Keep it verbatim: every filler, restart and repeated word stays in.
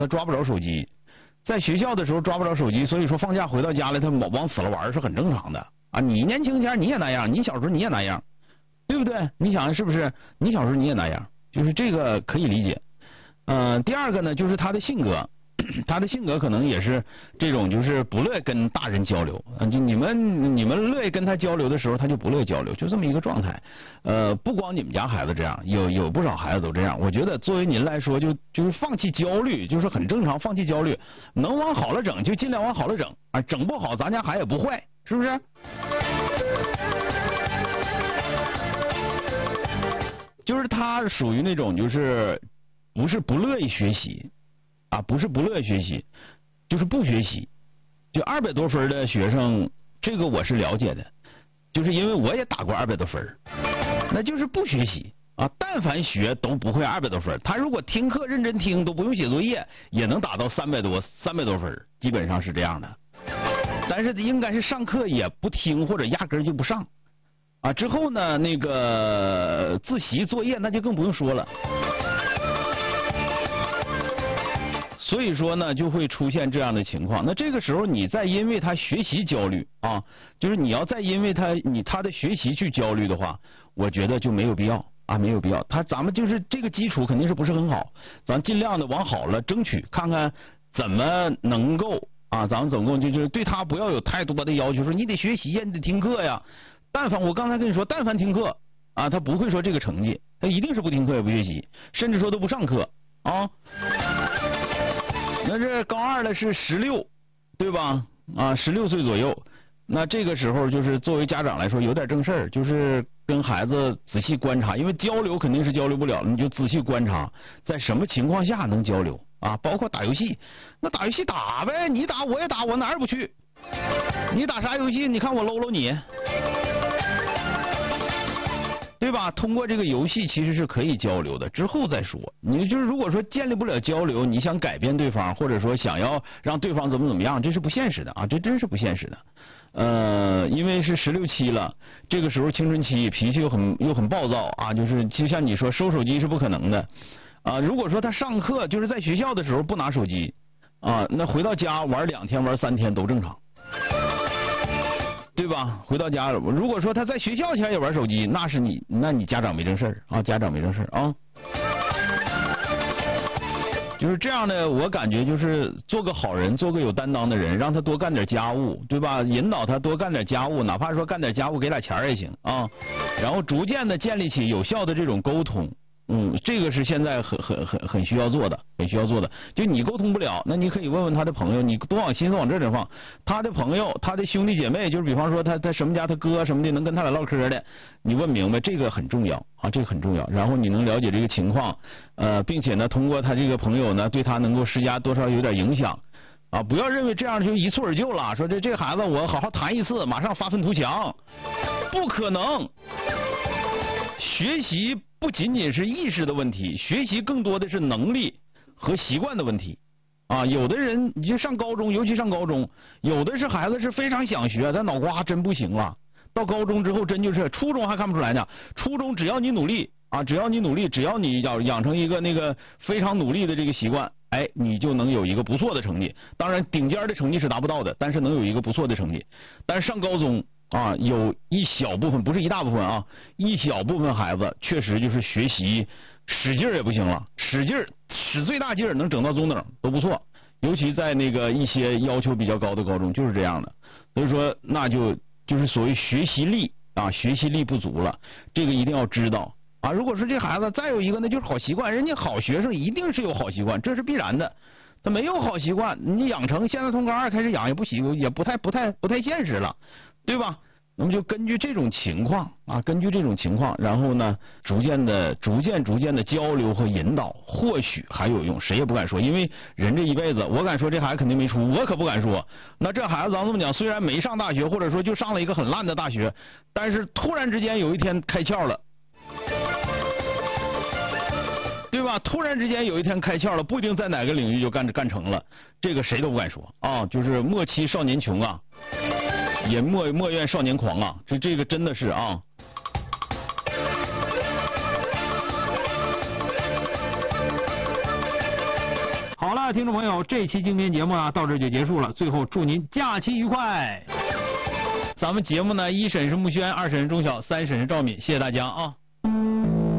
他抓不着手机，在学校的时候抓不着手机，所以说放假回到家里他往死了玩是很正常的啊。你年轻前你也那样，你小时候你也那样，对不对？你想是不是？你小时候你也那样，就是这个可以理解。嗯、呃，第二个呢，就是他的性格。他的性格可能也是这种，就是不乐意跟大人交流啊。就你们你们乐意跟他交流的时候，他就不乐意交流，就这么一个状态。呃，不光你们家孩子这样，有有不少孩子都这样。我觉得作为您来说，就就是放弃焦虑，就是很正常，放弃焦虑，能往好了整就尽量往好了整啊，整不好咱家孩子也不坏，是不是？就是他属于那种就是不是不乐意学习。啊，不是不乐意学习，就是不学习。就二百多分的学生，这个我是了解的，就是因为我也打过二百多分，那就是不学习啊。但凡学都不会二百多分，他如果听课认真听，都不用写作业，也能达到三百多三百多分，基本上是这样的。但是应该是上课也不听，或者压根就不上啊。之后呢，那个自习作业那就更不用说了。所以说呢，就会出现这样的情况。那这个时候，你再因为他学习焦虑啊，就是你要再因为他你他的学习去焦虑的话，我觉得就没有必要啊，没有必要。他咱们就是这个基础肯定是不是很好，咱尽量的往好了争取，看看怎么能够啊，咱们总共就是对他不要有太多的要求，说你得学习呀，你得听课呀。但凡我刚才跟你说，但凡听课啊，他不会说这个成绩，他一定是不听课也不学习，甚至说都不上课啊。那这高二的是十六，对吧？啊，十六岁左右。那这个时候就是作为家长来说有点正事儿，就是跟孩子仔细观察，因为交流肯定是交流不了，你就仔细观察在什么情况下能交流啊，包括打游戏。那打游戏打呗，你打我也打，我哪儿也不去。你打啥游戏？你看我搂搂你。对吧？通过这个游戏其实是可以交流的，之后再说。你就是如果说建立不了交流，你想改变对方，或者说想要让对方怎么怎么样，这是不现实的啊！这真是不现实的。呃，因为是十六七了，这个时候青春期，脾气又很又很暴躁啊，就是就像你说收手机是不可能的啊。如果说他上课就是在学校的时候不拿手机啊，那回到家玩两天玩三天都正常。对吧？回到家了，如果说他在学校前也玩手机，那是你，那你家长没正事儿啊，家长没正事儿啊。就是这样的，我感觉就是做个好人，做个有担当的人，让他多干点家务，对吧？引导他多干点家务，哪怕说干点家务给点钱也行啊。然后逐渐的建立起有效的这种沟通。嗯，这个是现在很很很很需要做的，很需要做的。就你沟通不了，那你可以问问他的朋友，你多往心思往这儿放。他的朋友，他的兄弟姐妹，就是比方说他他什么家他哥什么的，能跟他俩唠嗑的，你问明白，这个很重要啊，这个很重要。然后你能了解这个情况，呃，并且呢，通过他这个朋友呢，对他能够施加多少有点影响啊，不要认为这样就一蹴而就了。说这这个孩子我好好谈一次，马上发愤图强，不可能。学习不仅仅是意识的问题，学习更多的是能力和习惯的问题啊。有的人你就上高中，尤其上高中，有的是孩子是非常想学，但脑瓜真不行了。到高中之后真就是，初中还看不出来呢。初中只要你努力啊，只要你努力，只要你要养成一个那个非常努力的这个习惯，哎，你就能有一个不错的成绩。当然顶尖的成绩是达不到的，但是能有一个不错的成绩。但是上高中啊，有一小部分，不是一大部分啊，一小部分孩子确实就是学习使劲儿也不行了，使劲儿使最大劲儿能整到中等都不错，尤其在那个一些要求比较高的高中就是这样的。所以说那就就是所谓学习力啊，学习力不足了，这个一定要知道啊。如果说这孩子再有一个那就是好习惯，人家好学生一定是有好习惯，这是必然的。他没有好习惯，你养成现在从高二开始养也不习也不太不太不太现实了。对吧？那么就根据这种情况啊，根据这种情况，然后呢，逐渐的、逐渐、逐渐的交流和引导，或许还有用。谁也不敢说，因为人这一辈子，我敢说这孩子肯定没出，我可不敢说。那这孩子咱这么讲，虽然没上大学，或者说就上了一个很烂的大学，但是突然之间有一天开窍了，对吧？突然之间有一天开窍了，不一定在哪个领域就干干成了，这个谁都不敢说啊。就是莫欺少年穷啊。也莫莫怨少年狂啊！这这个真的是啊。好了。 了，听众朋友，这期精品节目啊到这就结束了。最后祝您假期愉快。 咱们节目呢，一审是穆轩，二审是钟晓，三审是赵敏，谢谢大家啊。